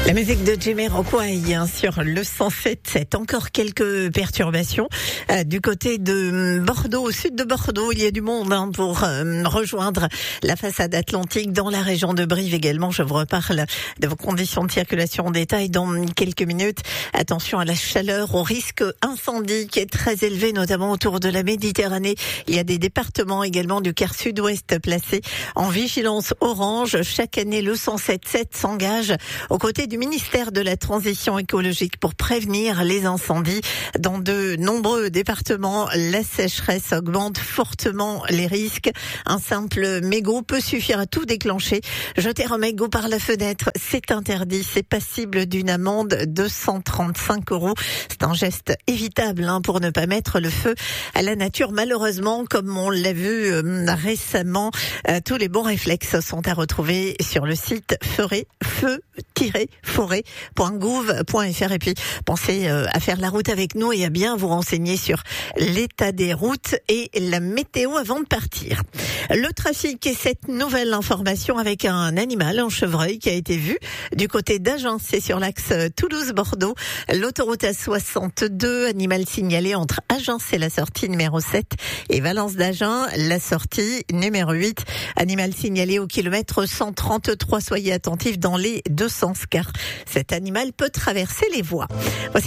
La musique de Jamiroquai sur le 107.7. Encore quelques perturbations du côté de Bordeaux, au sud de Bordeaux. Il y a du monde pour rejoindre la façade atlantique dans la région de Brive également. Je vous reparle de vos conditions de circulation en détail dans quelques minutes. Attention à la chaleur, au risque incendie qui est très élevé, notamment autour de la Méditerranée. Il y a des départements également du quart sud-ouest placés en vigilance orange. Chaque année, le 107.7 s'engage aux côtés du ministère de la Transition écologique pour prévenir les incendies. Dans de nombreux départements, la sécheresse augmente fortement les risques. Un simple mégot peut suffire à tout déclencher. Jeter un mégot par la fenêtre, c'est interdit. C'est passible d'une amende de 135 €. C'est un geste évitable pour ne pas mettre le feu à la nature. Malheureusement, comme on l'a vu récemment, tous les bons réflexes sont à retrouver sur le site feu-forêt.gouv.fr. Et puis, pensez à faire la route avec nous et à bien vous renseigner sur l'état des routes et la météo avant de partir. Le trafic et cette nouvelle information avec un animal, un chevreuil qui a été vu du côté d'Agen. C'est sur l'axe Toulouse-Bordeaux. L'autoroute A62, animal signalé entre Agen, c'est la sortie numéro 7, et Valence d'Agen, la sortie numéro 8. Animal signalé au kilomètre 133. Soyez attentifs dans les deux sens car cet animal peut traverser les voies. Voici